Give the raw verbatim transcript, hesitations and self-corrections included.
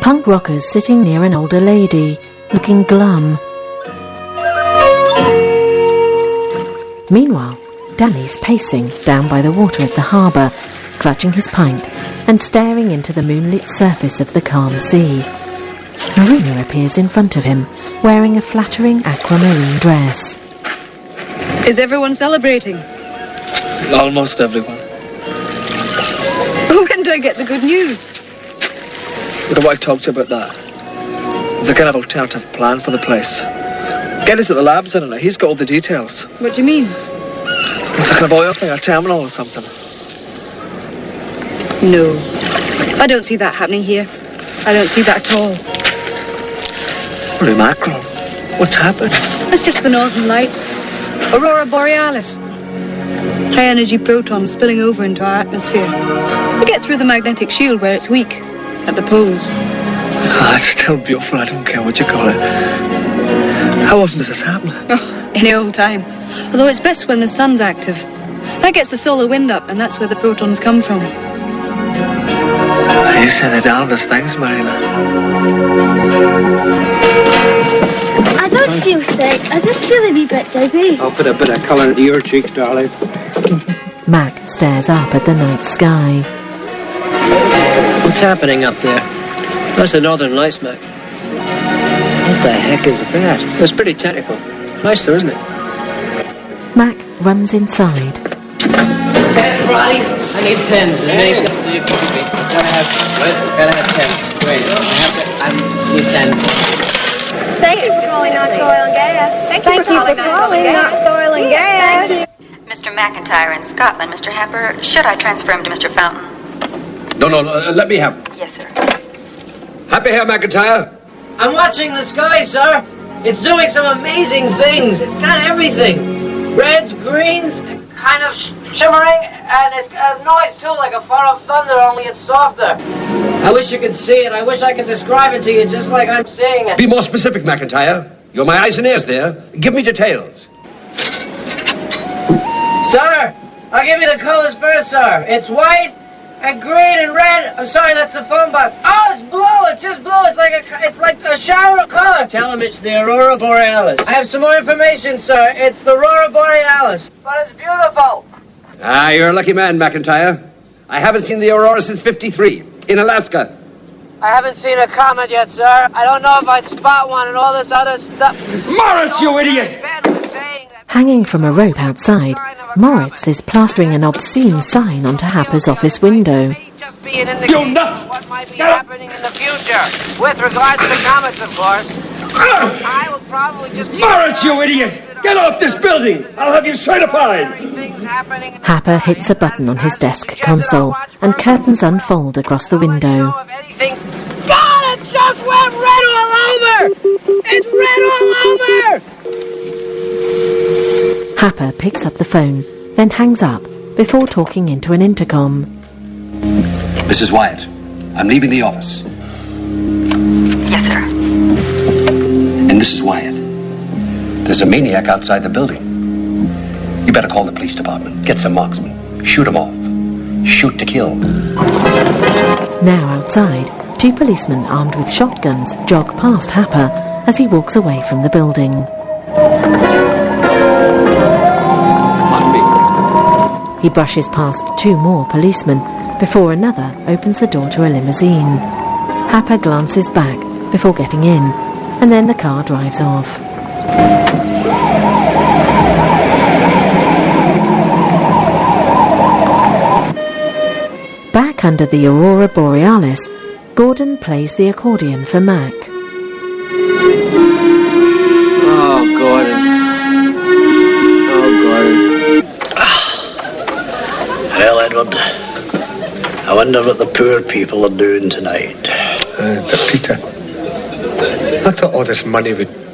Punk rocker's sitting near an older lady, looking glum. Meanwhile, Danny's pacing down by the water at the harbour, clutching his pint and staring into the moonlit surface of the calm sea. Marina appears in front of him, wearing a flattering aquamarine dress. Is everyone celebrating? Almost everyone. When do I get the good news? What do I talk to you about that? There's a kind of alternative plan for the place. Geddes at the labs, isn't it? He's got all the details. What do you mean? It's a kind of oil thing, a terminal or something. No. I don't see that happening here. I don't see that at all. Holy mackerel. What's happened? It's just the northern lights. Aurora Borealis. High-energy protons spilling over into our atmosphere. We get through the magnetic shield where it's weak, at the poles. Ah, it's still beautiful, I don't care what you call it. How often does this happen? Oh, any old time. Although it's best when the sun's active. That gets the solar wind up, and that's where the protons come from. You say the darndest things, Marina. I don't feel sick. I just feel a wee bit dizzy. I'll put a bit of colour into your cheeks, darling. Mac stares up at the night sky. What's happening up there? That's the Northern Lights, Mac. What the heck is that? It was pretty technical. Nice though, isn't it? Mac runs inside. Ten, Ronnie. I need tens. As many tens as you can give me. Gotta have, right? Gotta have tens. Great. I have to, I need ten. Thank you for calling Knox Oil and Gas. Thank you for calling Knox Oil and Gas. Mister McIntyre in Scotland, Mister Happer. Should I transfer him to Mister Fountain? No, no, no, let me have him. Yes, sir. Happy here, McIntyre. I'm watching the sky, sir. It's doing some amazing things. It's got everything. Reds, greens, kind of sh- shimmering, and it's got a noise too, like a far-off thunder, only it's softer. I wish you could see it. I wish I could describe it to you just like I'm seeing it. Be more specific, McIntyre. You're my eyes and ears there. Give me details. Sir, I'll give you the colors first, sir. It's white and green and red. I'm sorry, that's the phone box. Oh, it's blue. It's just blue. It's like a, it's like a shower of color. Tell him it's the Aurora Borealis. I have some more information, sir. It's the Aurora Borealis, but it's beautiful. Ah, you're a lucky man, McIntyre. I haven't seen the aurora since fifty-three, in Alaska. I haven't seen a comet yet, sir. I don't know if I'd spot one and all this other stuff. Moritz, you idiot! Hanging from a rope outside, Moritz is plastering an obscene sign onto Happer's office window. Do not! What might be happening in the future, with regards to comets, of course. I will probably just keep Moritz, you idiot! Get off this building! I'll have you certified! Happer hits a button on his desk console, and curtains unfold across the window. God, it just went red all over! It's red all over! Happer picks up the phone, then hangs up, before talking into an intercom. Missus Wyatt, I'm leaving the office. Yes, sir. And Missus Wyatt, there's a maniac outside the building. You better call the police department. Get some marksmen. Shoot him off. Shoot to kill. Now outside, two policemen armed with shotguns jog past Happer as he walks away from the building. On me. He brushes past two more policemen before another opens the door to a limousine. Happer glances back before getting in, and then the car drives off. Back under the Aurora Borealis, Gordon plays the accordion for Mac. Oh, Gordon. Oh, Gordon. Well, Edward, I wonder what the poor people are doing tonight. Uh, but Peter, I thought all this money would